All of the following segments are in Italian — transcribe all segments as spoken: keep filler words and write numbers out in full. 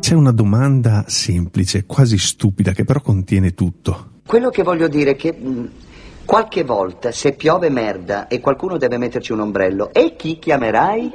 c'è una domanda semplice, quasi stupida, che però contiene tutto. Quello che voglio dire è che mh, qualche volta, se piove merda e qualcuno deve metterci un ombrello, e chi chiamerai?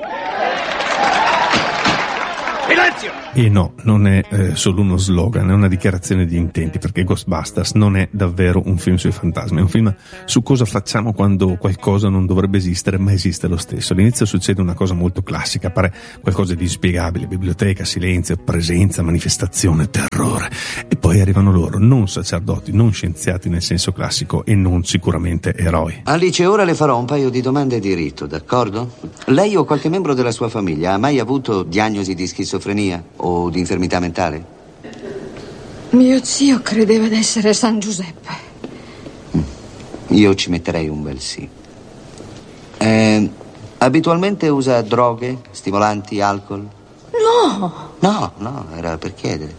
Silenzio! E no, non è eh, solo uno slogan, è una dichiarazione di intenti, perché Ghostbusters non è davvero un film sui fantasmi, è un film su cosa facciamo quando qualcosa non dovrebbe esistere, ma esiste lo stesso. All'inizio succede una cosa molto classica, appare qualcosa di inspiegabile, biblioteca, silenzio, presenza, manifestazione, terrore, e poi arrivano loro, non sacerdoti, non scienziati nel senso classico e non sicuramente eroi. Alice, ora le farò un paio di domande di rito, d'accordo? Lei o qualche membro della sua famiglia ha mai avuto diagnosi di schizofrenia o di infermità mentale? Mio zio credeva di essere San Giuseppe. Io ci metterei un bel sì. Eh, abitualmente usa droghe, stimolanti, alcol? No! No, no, era per chiedere.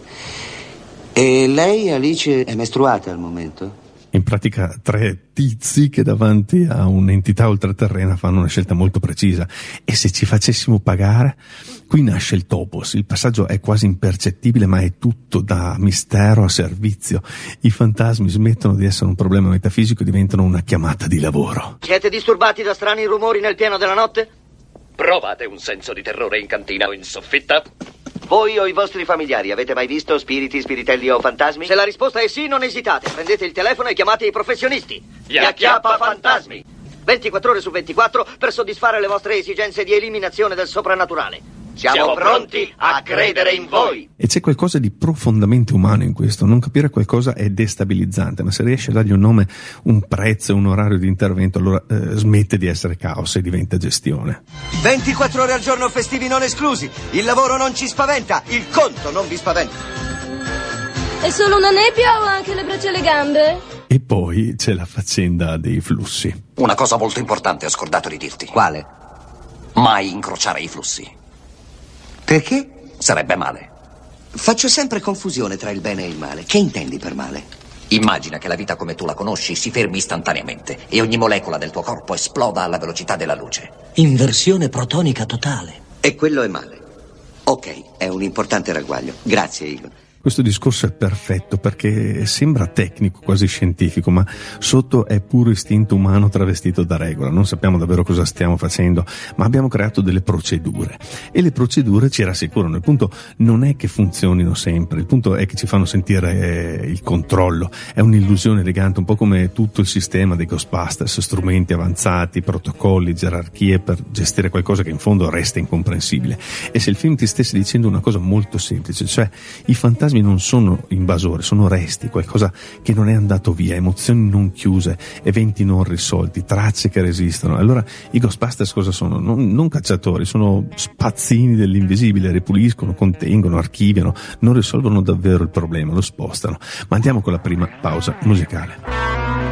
E lei, Alice, è mestruata al momento? In pratica tre tizi che davanti a un'entità ultraterrena fanno una scelta molto precisa. E se ci facessimo pagare? Qui nasce il topos, il passaggio è quasi impercettibile, ma è tutto da mistero a servizio. I fantasmi smettono di essere un problema metafisico e diventano una chiamata di lavoro. Siete disturbati da strani rumori nel pieno della notte? Provate un senso di terrore in cantina o in soffitta? Voi o i vostri familiari avete mai visto spiriti, spiritelli o fantasmi? Se la risposta è sì, non esitate. Prendete il telefono e chiamate i professionisti. Gli acchiappa fantasmi. ventiquattro ore su ventiquattro per soddisfare le vostre esigenze di eliminazione del soprannaturale. Siamo, Siamo pronti a credere in voi. E c'è qualcosa di profondamente umano in questo. Non capire qualcosa è destabilizzante, ma se riesci a dargli un nome, un prezzo e un orario di intervento, allora eh, smette di essere caos e diventa gestione. ventiquattro ore al giorno, festivi non esclusi. Il lavoro non ci spaventa, il conto non vi spaventa. È solo una nebbia o anche le braccia e le gambe? E poi c'è la faccenda dei flussi. Una cosa molto importante ho scordato di dirti. Quale? Mai incrociare i flussi. Perché? Sarebbe male. Faccio sempre confusione tra il bene e il male. Che intendi per male? Immagina che la vita come tu la conosci si fermi istantaneamente e ogni molecola del tuo corpo esploda alla velocità della luce. Inversione protonica totale. E quello è male. Ok, è un importante ragguaglio. Grazie, Igor. Questo discorso è perfetto perché sembra tecnico, quasi scientifico, ma sotto è puro istinto umano travestito da regola. Non sappiamo davvero cosa stiamo facendo, ma abbiamo creato delle procedure e le procedure ci rassicurano. Il punto non è che funzionino sempre, il punto è che ci fanno sentire eh, il controllo. È un'illusione elegante, un po' come tutto il sistema dei Ghostbusters, strumenti avanzati, protocolli, gerarchie per gestire qualcosa che in fondo resta incomprensibile. E se il film ti stesse dicendo una cosa molto semplice, cioè i fantasmi non sono invasori, sono resti, qualcosa che non è andato via, emozioni non chiuse, eventi non risolti, tracce che resistono. Allora i Ghostbusters cosa sono? Non, non cacciatori, sono spazzini dell'invisibile, ripuliscono, contengono, archiviano, non risolvono davvero il problema, lo spostano. Ma andiamo con la prima pausa musicale.